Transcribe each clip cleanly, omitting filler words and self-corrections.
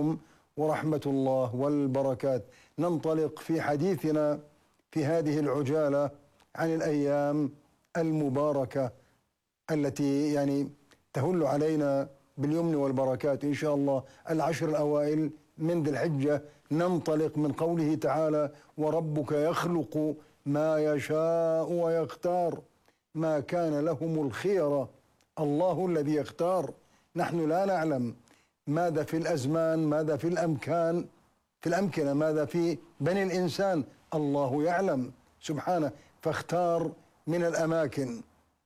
عليكم ورحمة الله والبركات. ننطلق في حديثنا في هذه العجالة عن الأيام المباركة التي تهل علينا باليمن والبركات إن شاء الله. العشر الأوائل من ذي الحجة، ننطلق من قوله تعالى: وربك يخلق ما يشاء ويختار ما كان لهم الخيرة. الله الذي يختار، نحن لا نعلم ماذا في الأزمان، ماذا في الأمكنة، ماذا في بني الإنسان، الله يعلم سبحانه. فاختار من الأماكن،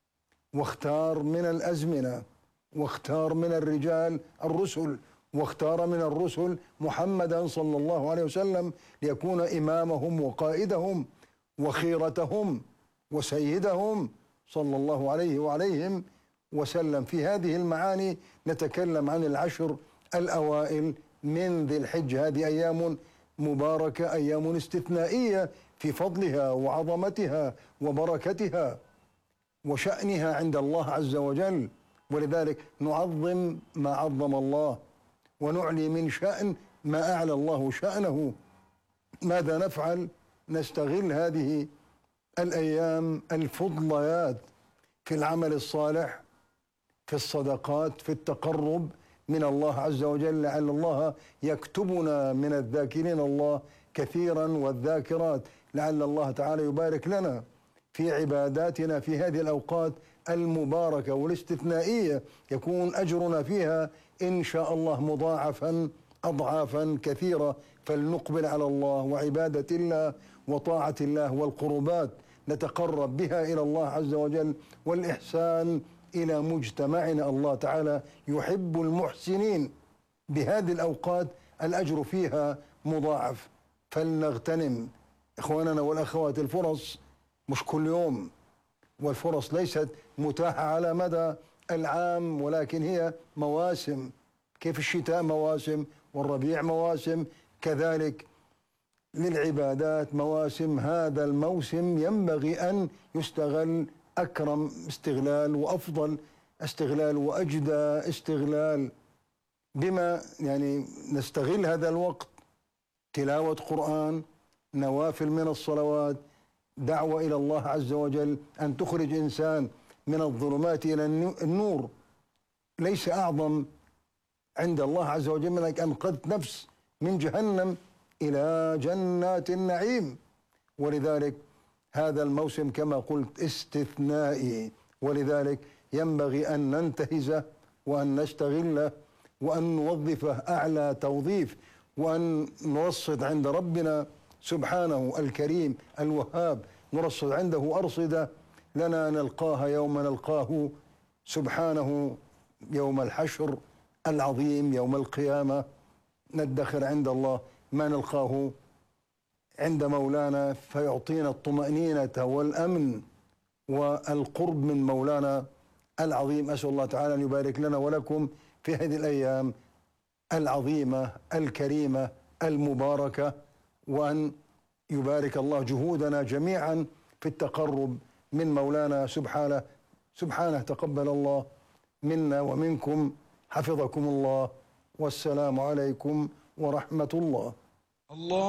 واختار من الأزمنة، واختار من الرجال الرسل، واختار من الرسل محمدا صلى الله عليه وسلم ليكون إمامهم وقائدهم وخيرتهم وسيدهم صلى الله عليه وعليهم وسلم. في هذه المعاني نتكلم عن العشر الأوائل من ذي الحجة. هذه أيام مباركة، أيام استثنائية في فضلها وعظمتها وبركتها وشأنها عند الله عز وجل، ولذلك نعظم ما عظم الله ونعلي من شأن ما أعلى الله شأنه. ماذا نفعل؟ نستغل هذه الأيام الفضليات في العمل الصالح، في الصدقات، في التقرب من الله عز وجل، لعل الله يكتبنا من الذاكرين الله كثيرا والذاكرات، لعل الله تعالى يبارك لنا في عباداتنا في هذه الأوقات المباركة والاستثنائية، يكون أجرنا فيها إن شاء الله مضاعفا أضعافا كثيرة. فلنقبل على الله وعبادة الله وطاعة الله والقربات نتقرب بها إلى الله عز وجل، والإحسان إلى مجتمعنا. الله تعالى يحب المحسنين. بهذه الأوقات الأجر فيها مضاعف، فلنغتنم إخواننا والأخوات الفرص. مش كل يوم، والفرص ليست متاحة على مدى العام، ولكن هي مواسم. كيف الشتاء مواسم والربيع مواسم، كذلك للعبادات مواسم. هذا الموسم ينبغي أن يستغل أكرم استغلال وأفضل استغلال وأجدى استغلال، بما نستغل هذا الوقت: تلاوة قرآن، نوافل من الصلوات، دعوة إلى الله عز وجل، أن تخرج إنسان من الظلمات إلى النور. ليس أعظم عند الله عز وجل من أنك أنقذت نفس من جهنم إلى جنات النعيم. ولذلك هذا الموسم كما قلت استثنائي، ولذلك ينبغي أن ننتهزه وأن نستغله وأن نوظفه أعلى توظيف، وأن نرصد عند ربنا سبحانه الكريم الوهاب، نرصد عنده أرصدة لنا نلقاها يوم نلقاه سبحانه، يوم الحشر العظيم، يوم القيامة. ندخر عند الله ما نلقاه عند مولانا فيعطينا الطمأنينة والأمن والقرب من مولانا العظيم. أسأل الله تعالى أن يبارك لنا ولكم في هذه الأيام العظيمة الكريمة المباركة، وأن يبارك الله جهودنا جميعا في التقرب من مولانا سبحانه. تقبل الله منا ومنكم، حفظكم الله، والسلام عليكم ورحمة الله.